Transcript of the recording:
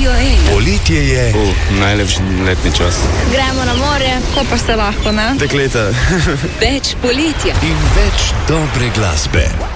Radio 1. Poletje je. Najlepši letni čas. Gremo na more, ko pa se lahko, ne? Dekleta. Več poletja. In več dobre glasbe.